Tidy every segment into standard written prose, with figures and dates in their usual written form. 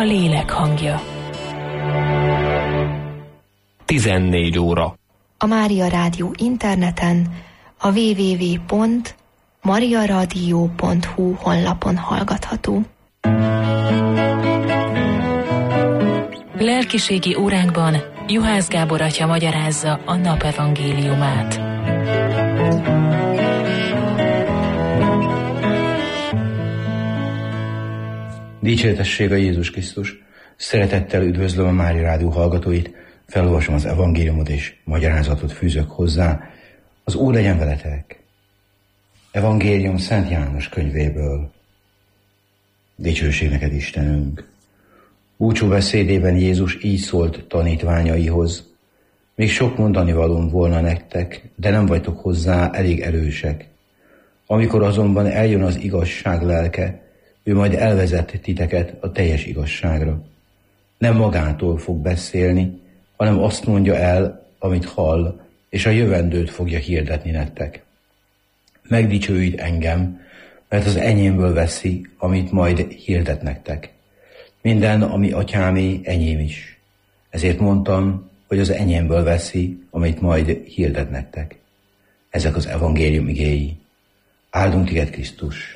a lélek hangja. 14 óra. A Mária Rádió interneten, a www.mariaradio.hu honlapon hallgatható. Lelkiségi óránkban Juhász Gábor atya magyarázza a napevangéliumát. Dicsőtessége Jézus Krisztus! Szeretettel üdvözlöm a Mária Rádió hallgatóit, felolvasom az evangéliumot és magyarázatot fűzök hozzá. Az Úr legyen veletek! Evangélium Szent János könyvéből. Dicsőség neked, Istenünk! Búcsú beszédében Jézus így szólt tanítványaihoz: még sok mondanivalóm volna nektek, de nem vagytok hozzá elég erősek. Amikor azonban eljön az igazság lelke, ő majd elvezet titeket a teljes igazságra. Nem magától fog beszélni, hanem azt mondja el, amit hall, és a jövendőt fogja hirdetni nektek. Megdicsőít engem, mert az enyémből veszi, amit majd hirdet nektek. Minden, ami atyámé, enyém is. Ezért mondtam, hogy az enyémből veszi, amit majd hirdet nektek. Ezek az evangélium igéi. Áldunk téged, Krisztus!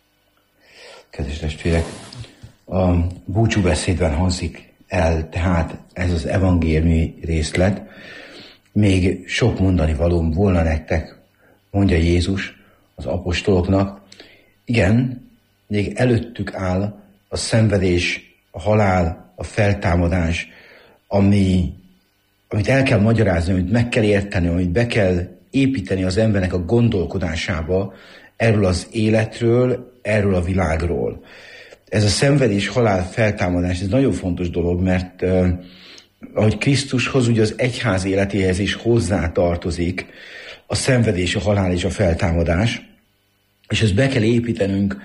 Kedves testvérek, a búcsúbeszédben hangzik el tehát ez az evangéliumi részlet. Még sok mondani valóm volna nektek, mondja Jézus az apostoloknak. Igen, még előttük áll a szenvedés, a halál, a feltámadás, amit el kell magyarázni, amit meg kell érteni, amit be kell építeni az embernek a gondolkodásába erről az életről, erről a világról. Ez a szenvedés, halál, feltámadás, ez nagyon fontos dolog, mert ahogy Krisztushoz, ugye az egyház életéhez is hozzá tartozik a szenvedés, a halál és a feltámadás, és ezt be kell építenünk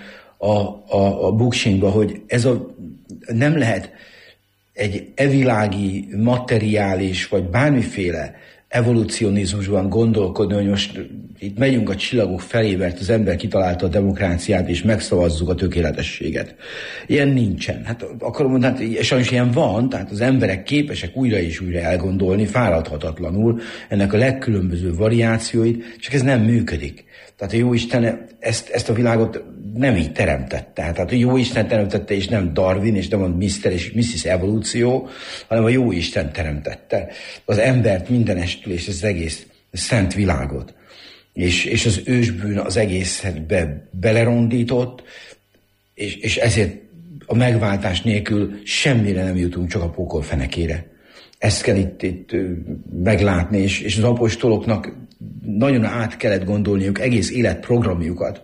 a buksingba, hogy nem lehet egy evilági, materiális, vagy bármiféle evolucionizmusban gondolkodni, hogy most itt megyünk a csillagok felé, mert az ember kitalálta a demokráciát, és megszavazzuk a tökéletességet. Ilyen nincsen. Hát akarom mondani, sajnos ilyen van, tehát az emberek képesek újra és újra elgondolni, fáradhatatlanul ennek a legkülönbözőbb variációit, csak ez nem működik. Tehát a Jóisten ezt a világot nem így teremtette. Tehát a Jóisten teremtette, és nem Darwin, és nem a Mr. és Mrs. Evolúció, hanem a Jóisten teremtette az embert mindenestül, és az egész szent világot. És az ősbűn az egészet belerondított, és ezért a megváltás nélkül semmire nem jutunk, csak a pokol fenekére. Ezt kell itt meglátni, és az apostoloknak nagyon át kellett gondolniuk egész életprogramjukat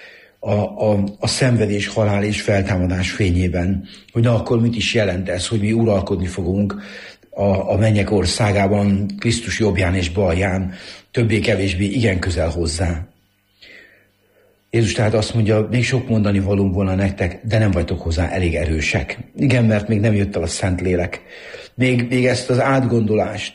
a szenvedés, halál és feltámadás fényében, hogy na akkor mit is jelent ez, hogy mi uralkodni fogunk a mennyek országában, Krisztus jobbján és balján, többé-kevésbé igen közel hozzá. Jézus tehát azt mondja, még sok mondani valóm volna nektek, de nem vagytok hozzá elég erősek. Igen, mert még nem jött el a Szentlélek. Még ezt az átgondolást,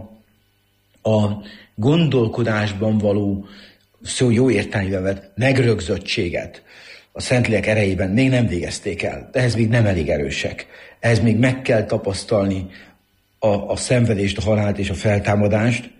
a gondolkodásban való, szó jó értelemben vett megrögzöttséget a Szentlélek erejében még nem végezték el. De ehhez még nem elég erősek. Ehhez még meg kell tapasztalni a szenvedést, a halált és a feltámadást,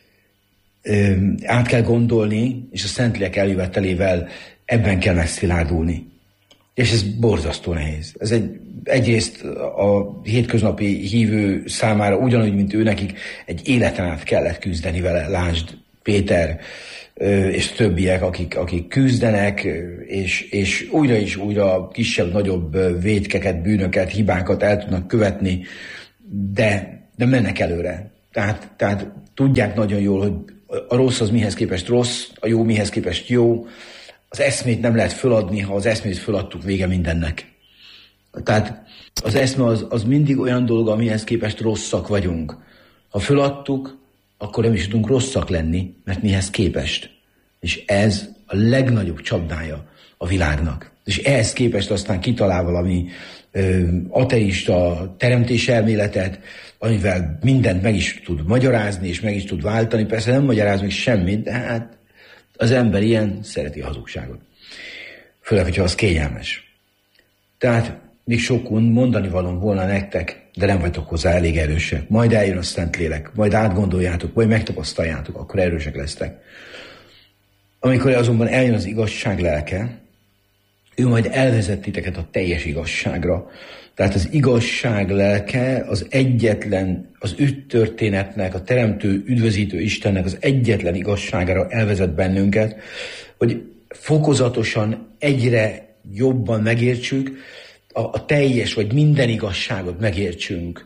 át kell gondolni, és a Szentlélek eljövetelével ebben kell megszilárdulni. És ez borzasztó nehéz. Ez egyrészt a hétköznapi hívő számára ugyanúgy, mint ő nekik, egy életen át kellett küzdeni vele. Lásd Péter és többiek, akik küzdenek, és újra és újra kisebb-nagyobb vétkeket, bűnöket, hibákat el tudnak követni, de mennek előre. Tehát tudják nagyon jól, hogy a rossz az mihez képest rossz, a jó mihez képest jó. Az eszmét nem lehet föladni, ha az eszmét föladtuk, vége mindennek. Tehát az eszme az mindig olyan dolog, amihez képest rosszak vagyunk. Ha föladtuk, akkor nem is tudunk rosszak lenni, mert mihez képest. És ez a legnagyobb csapdája a világnak. És ehhez képest aztán kitalál valami ateista teremtéselméletet, amivel mindent meg is tud magyarázni, és meg is tud váltani. Persze nem magyaráz meg semmit, de hát az ember ilyen szereti a hazugságot. Főleg, hogyha az kényelmes. Tehát még sok mondani valóm volna nektek, de nem vagytok hozzá elég erősek. Majd eljön a Szentlélek, majd átgondoljátok, majd megtapasztaljátok, akkor erősek lesztek. Amikor azonban eljön az igazság lelke, ő majd elvezet titeket a teljes igazságra. Tehát az igazság lelke az egyetlen, az üdvtörténetnek, a teremtő, üdvözítő Istennek az egyetlen igazságára elvezet bennünket, hogy fokozatosan egyre jobban megértsük, a teljes vagy minden igazságot megértsünk.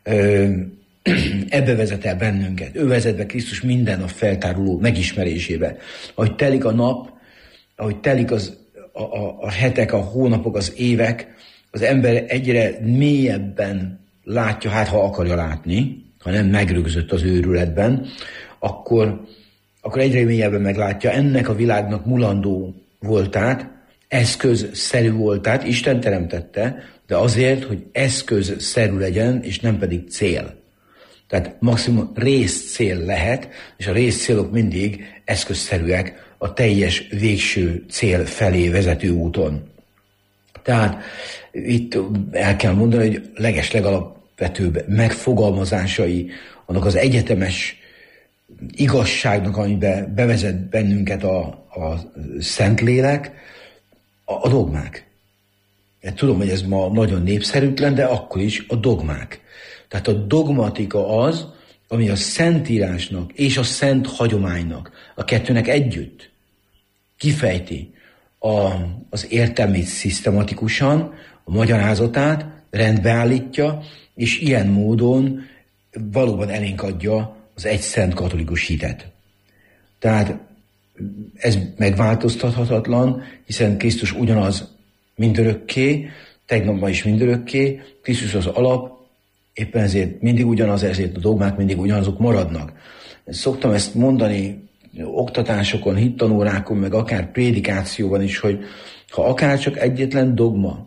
Ebbe vezet el bennünket. Ő vezet be Krisztus minden nap feltáruló megismerésébe. Ahogy telik a nap, ahogy telik a hetek, a hónapok, az évek, az ember egyre mélyebben látja, hát ha akarja látni, ha nem megrögzött az őrületben, akkor egyre mélyebben meglátja ennek a világnak mulandó voltát, eszközszerű voltát, Isten teremtette, de azért, hogy eszközszerű legyen, és nem pedig cél. Tehát maximum részcél lehet, és a részcélok mindig eszközszerűek a teljes végső cél felé vezető úton. Tehát itt el kell mondani, hogy legalapvetőbb megfogalmazásai annak az egyetemes igazságnak, amiben bevezet bennünket a Szentlélek, a dogmák. Tudom, hogy ez ma nagyon népszerűtlen, de akkor is a dogmák. Tehát a dogmatika az, ami a Szentírásnak és a szent hagyománynak, a kettőnek együtt kifejti az értelmét szisztematikusan, a magyarázatát rendbeállítja, és ilyen módon valóban elénk adja az egyszent katolikus hitet. Tehát ez megváltoztathatatlan, hiszen Krisztus ugyanaz mindörökké, tegnap ma is mindörökké, Krisztus az alap, éppen ezért mindig ugyanaz, ezért a dogmák mindig ugyanazok maradnak. Szoktam ezt mondani oktatásokon, hittanórákon, meg akár prédikációban is, hogy ha akár csak egyetlen dogma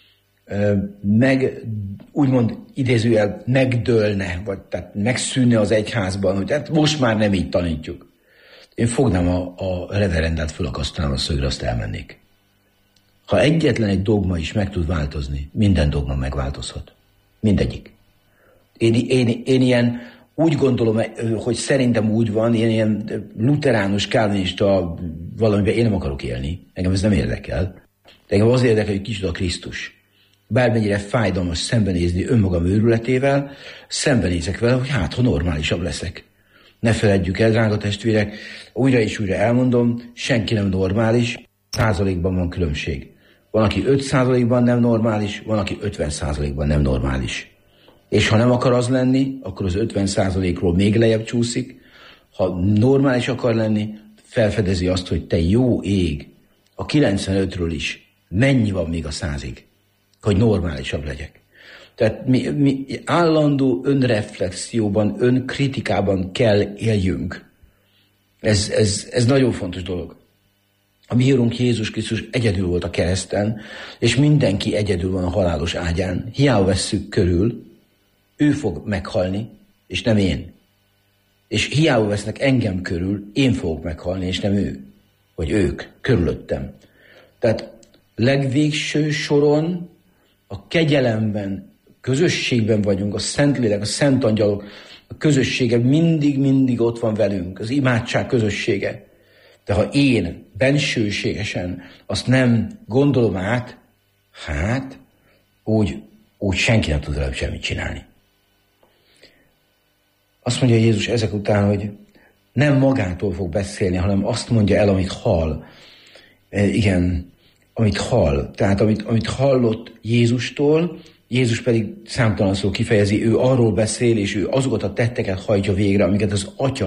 úgymond idézőjel megdőlne, vagy tehát megszűnne az egyházban, hogy hát most már nem így tanítjuk. Én fognám a reverendát, fölakasztanám a szögre, azt elmennék. Ha egyetlen egy dogma is meg tud változni, minden dogma megváltozhat. Mindegyik. Én ilyen úgy gondolom, hogy szerintem úgy van, ilyen luteránus, kálvinista valamiben én nem akarok élni. Engem ez nem érdekel. De engem az érdekel, hogy kicsit a Krisztus. Bármennyire fájdalmas szembenézni önmagam őrületével, szembenézek vele, hogy hát, ha normálisabb leszek. Ne feledjük el, drága testvérek, újra és újra elmondom, senki nem normális, százalékban van különbség. Van, aki 5%-ban nem normális, van, aki 50%-ban nem normális. És ha nem akar az lenni, akkor az 50%-ról még lejjebb csúszik. Ha normális akar lenni, felfedezi azt, hogy te jó ég, a 95-ről is mennyi van még a 100-ig, hogy normálisabb legyek. Tehát mi állandó önreflexióban, önkritikában kell éljünk. Ez nagyon fontos dolog. A mi Urunk Jézus Krisztus egyedül volt a kereszten, és mindenki egyedül van a halálos ágyán. Hiába vesszük körül, ő fog meghalni, és nem én. És hiába vesznek engem körül, én fogok meghalni, és nem ő. Vagy ők, körülöttem. Tehát legvégső soron a kegyelemben, közösségben vagyunk, a Szentlélek, a Szent Angyalok, a közössége mindig ott van velünk, az imádság közössége. De ha én bensőségesen azt nem gondolom át, hát úgy senki nem tud velem semmit csinálni. Azt mondja Jézus ezek után, hogy nem magától fog beszélni, hanem azt mondja el, amit hall. Igen, amit hall. Tehát amit hallott Jézustól, Jézus pedig számtalanszor kifejezi, ő arról beszél, és ő azokat a tetteket hajtja végre, amiket az Atya